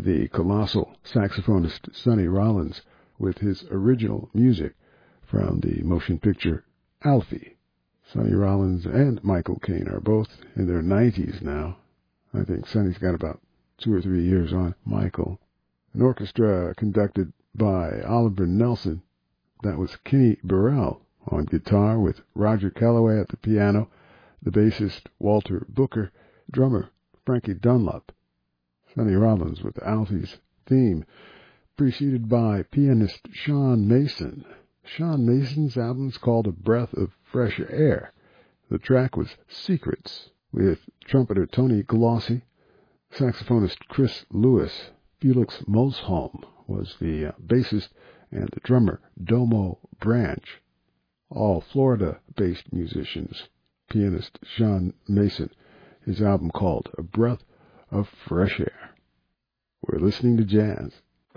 the colossal saxophonist Sonny Rollins with his original music from the motion picture Alfie. Sonny Rollins and Michael Caine are both in their 90s now. I think Sonny's got about 2 or 3 years on Michael. An orchestra conducted by Oliver Nelson. That was Kenny Burrell on guitar with Roger Calloway at the piano, the bassist Walter Booker, drummer Frankie Dunlop. Sonny Rollins with Alfie's theme, preceded by pianist Sean Mason. Sean Mason's album is called A Breath of Fresh Air. The track was Secrets, with trumpeter Tony Glossy, saxophonist Chris Lewis. Felix Mosholm was the bassist, and the drummer Domo Branch. All Florida-based musicians. Pianist Sean Mason, his album called A Breath of Fresh Air. We're listening to jazz.